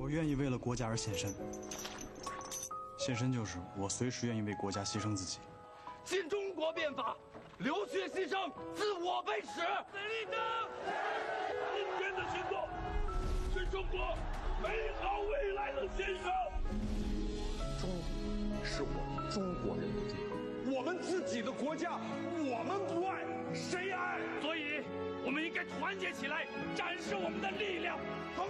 我愿意为了国家而献身，献身就是我随时愿意为国家牺牲自己。 新中国变法，流血牺牲，自我为始。死立正！今天的行动是中国美好未来的献上。 中是我们中国人的地方， 我们自己的国家，我们不爱，谁爱？所以，我们应该团结起来，展示我们的力量。